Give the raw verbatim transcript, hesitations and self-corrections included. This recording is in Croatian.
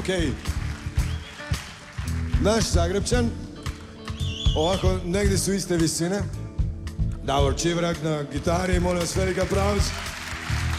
okej. Naš Zagrebčan, ovako negdje su iste visine. Davor Čivrag na gitari, molim vas, veliki aplauz.